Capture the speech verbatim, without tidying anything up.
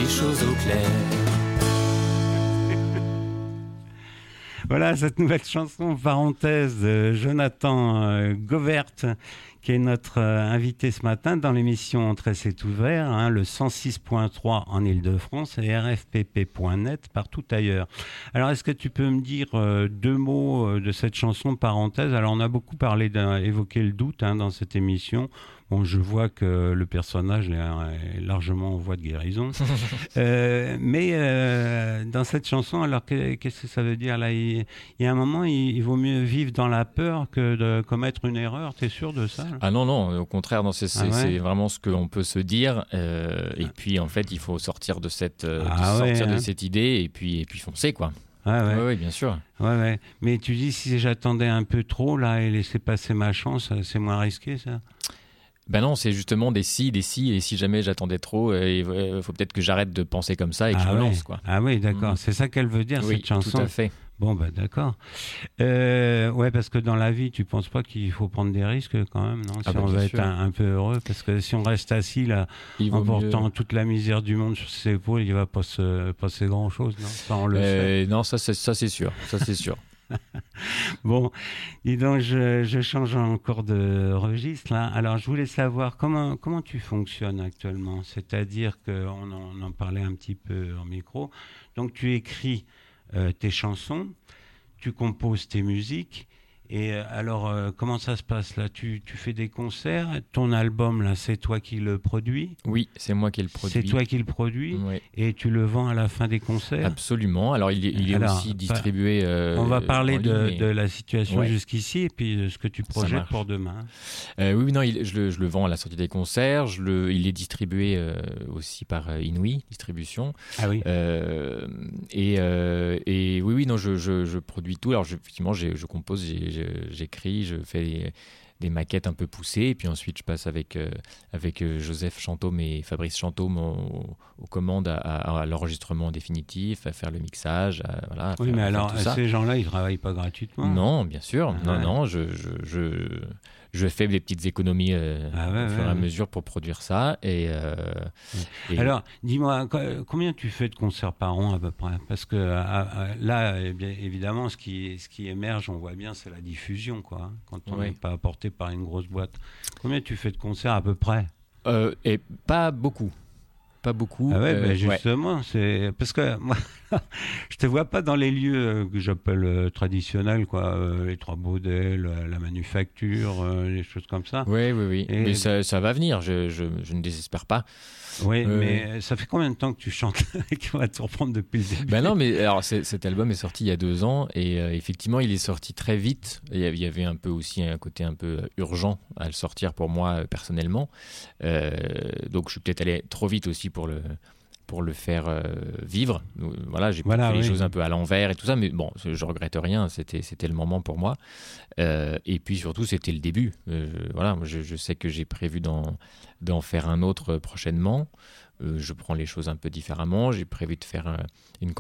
les choses au clair. Voilà cette nouvelle chanson, parenthèse, de Jonathan euh, Govert, qui est notre euh, invité ce matin dans l'émission Entrée c'est ouvert, hein, le cent six point trois en Ile-de-France et R F P P point net partout ailleurs. Alors, est-ce que tu peux me dire euh, deux mots euh, de cette chanson, parenthèse? Alors, on a beaucoup parlé, évoqué le doute hein, dans cette émission. Bon, je vois que le personnage est largement en voie de guérison. euh, mais euh, dans cette chanson, alors qu'est-ce que ça veut dire là? il, il y a un moment, il, il vaut mieux vivre dans la peur que de commettre une erreur. T'es sûr de ça là? Ah non, non, au contraire, non, c'est, c'est, ah ouais. c'est vraiment ce que l'on peut se dire. Euh, et puis, en fait, il faut sortir de cette, euh, ah de ouais, sortir hein. de cette idée et puis, et puis foncer, quoi. Ah ouais. Oui, ouais, bien sûr. Ouais, ouais. Mais tu dis, si j'attendais un peu trop là et laisser passer ma chance, c'est moins risqué, ça? Ben non, c'est justement des si, des si, et si jamais j'attendais trop, il euh, faut peut-être que j'arrête de penser comme ça et que ah je me ouais. lance, quoi. Ah oui, d'accord. Mmh. C'est ça qu'elle veut dire, oui, cette chanson. Tout à fait. Bon, ben d'accord. Euh, ouais, parce que dans la vie, tu penses pas qu'il faut prendre des risques quand même, non? Si ah bah, on veut sûr. être un, un peu heureux, parce que si on reste assis là, en portant mieux... toute la misère du monde sur ses épaules, il va pas se passer grand-chose, non? Ça, on le euh, sait. Non, ça c'est, ça c'est sûr, ça c'est sûr. Bon, dis donc, je, je change encore de registre là. Alors, je voulais savoir comment, comment tu fonctionnes actuellement. C'est-à-dire qu'on en, on en parlait un petit peu en micro. Donc, tu écris euh, tes chansons, tu composes tes musiques. Et alors, euh, comment ça se passe là? tu, tu fais des concerts? Ton album, là, c'est toi qui le produis? Oui, c'est moi qui le produis. C'est toi qui le produis? Oui. Et tu le vends à la fin des concerts? Absolument. Alors, il est, il est alors, aussi distribué... Euh, on va parler de, ligne, mais... de la situation ouais. jusqu'ici et puis de ce que tu projettes pour demain. Euh, oui, non, il, je, le, je le vends à la sortie des concerts. Je le, il est distribué euh, aussi par euh, Inouï Distribution. Ah oui. Euh, et, euh, et oui, oui, non, je, je, je produis tout. Alors, je, effectivement, j'ai, je compose, j'ai, j'ai, j'écris, je fais des, des maquettes un peu poussées, et puis ensuite je passe avec, euh, avec euh, Joseph Chantôme et Fabrice Chantôme aux, aux commandes à, à, à l'enregistrement définitif, à faire le mixage. À, voilà, à oui, faire, mais à alors faire tout ça. Ces gens-là, ils ne travaillent pas gratuitement? Non, bien sûr. Ah, non, ouais. non, je, je, je, je fais des petites économies euh, ah, ouais, au fur ouais, et à ouais. mesure pour produire ça. Et, euh, et... Alors, dis-moi, combien tu fais de concerts par an à peu près? Parce que à, à, là, eh bien, évidemment, ce qui, ce qui émerge, on voit bien, c'est la diffusion, quoi. Hein, quand on n'est ouais. pas apporté par une grosse boîte. Combien tu fais de concerts à peu près? euh, Et pas beaucoup. Pas beaucoup. Ah ouais, euh, ben justement, ouais. c'est parce que moi, je te vois pas dans les lieux que j'appelle euh, traditionnels, quoi, euh, les Trois Baudets, la, la Manufacture, euh, les choses comme ça. Oui, oui, oui. Et... Mais ça, ça va venir. Je, je, je ne désespère pas. Oui, euh... mais ça fait combien de temps que tu chantes et qu'on va te reprendre depuis le début? Ben non, mais alors c'est, cet album est sorti il y a deux ans et euh, effectivement il est sorti très vite. Il y avait un peu aussi un côté un peu urgent à le sortir pour moi personnellement. Euh, donc je suis peut-être allé trop vite aussi pour le pour le faire euh, vivre. Voilà, j'ai voilà, fait oui. les choses un peu à l'envers et tout ça, mais bon, je regrette rien. C'était c'était le moment pour moi. Euh, et puis surtout, c'était le début. Euh, voilà, je, je sais que j'ai prévu d'en d'en faire un autre prochainement. Euh, je prends les choses un peu différemment. J'ai prévu de faire un, une